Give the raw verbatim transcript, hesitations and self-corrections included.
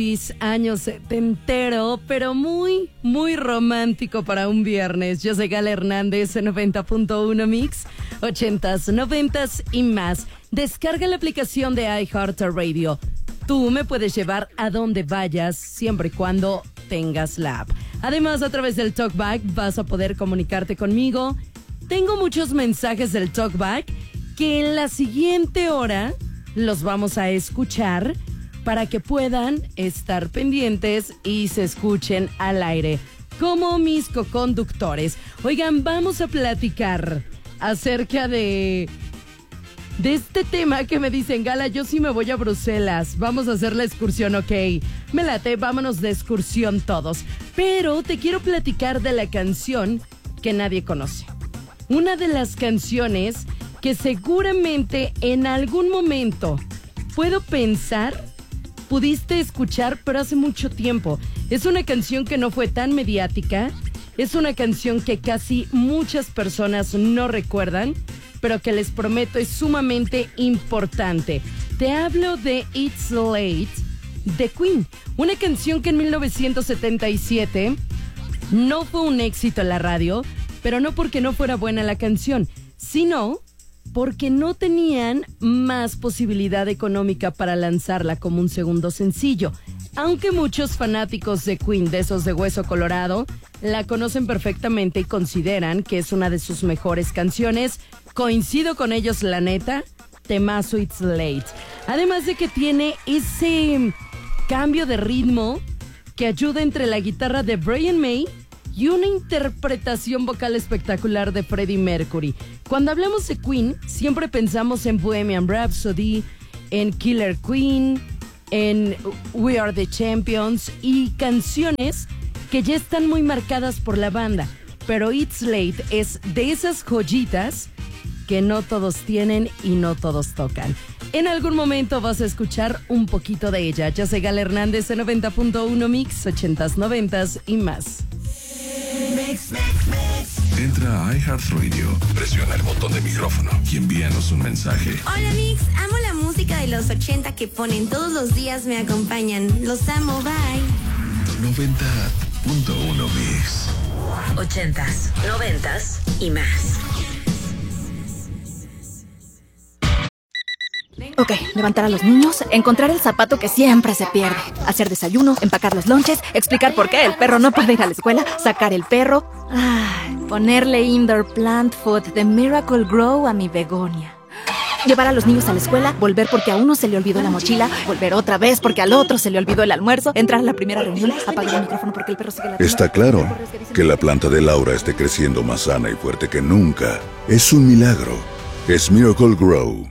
Año setentero, pero muy, muy romántico para un viernes. Yo soy Gala Hernández en noventa punto uno Mix, ochentas, noventas y más. Descarga la aplicación de iHeartRadio. Tú me puedes llevar a donde vayas, siempre y cuando tengas la app. Además, a través del TalkBack vas a poder comunicarte conmigo. Tengo muchos mensajes del TalkBack que en la siguiente hora los vamos a escuchar para que puedan estar pendientes y se escuchen al aire, como mis coconductores. Oigan, vamos a platicar acerca de, de este tema que me dicen, Gala, yo sí me voy a Bruselas, vamos a hacer la excursión, ok. Me late, vámonos de excursión todos. Pero te quiero platicar de la canción que nadie conoce. Una de las canciones que seguramente en algún momento puedo pensar pudiste escuchar, pero hace mucho tiempo. Es una canción que no fue tan mediática, es una canción que casi muchas personas no recuerdan, pero que les prometo es sumamente importante. Te hablo de It's Late, de Queen, una canción que en mil novecientos setenta y siete no fue un éxito en la radio, pero no porque no fuera buena la canción, sino porque no tenían más posibilidad económica para lanzarla como un segundo sencillo. Aunque muchos fanáticos de Queen, de esos de hueso colorado, la conocen perfectamente y consideran que es una de sus mejores canciones, coincido con ellos, la neta, temazo It's Late. Además de que tiene ese cambio de ritmo que ayuda entre la guitarra de Brian May y una interpretación vocal espectacular de Freddie Mercury. Cuando hablamos de Queen, siempre pensamos en Bohemian Rhapsody, en Killer Queen, en We Are the Champions y canciones que ya están muy marcadas por la banda. Pero It's Late es de esas joyitas que no todos tienen y no todos tocan. En algún momento vas a escuchar un poquito de ella. Yo soy Gala Hernández en noventa punto uno Mix, ochentas, noventas y más. Mix, mix, mix. Entra a iHeartRadio, presiona el botón de micrófono y envíanos un mensaje. Hola Mix, amo la música de los ochenta que ponen todos los días, me acompañan. Los amo, bye. noventa punto uno Mix. Ochentas, noventas y más. Ok, levantar a los niños, encontrar el zapato que siempre se pierde, hacer desayuno, empacar los lonches, explicar por qué el perro no puede ir a la escuela, sacar el perro, ay, ponerle indoor plant food de Miracle Grow a mi begonia. Llevar a los niños a la escuela, volver porque a uno se le olvidó la mochila, volver otra vez porque al otro se le olvidó el almuerzo, entrar a la primera reunión, apagar el micrófono porque el perro sigue la... Está claro que la planta de Laura esté creciendo más sana y fuerte que nunca. Es un milagro. Es Miracle Grow.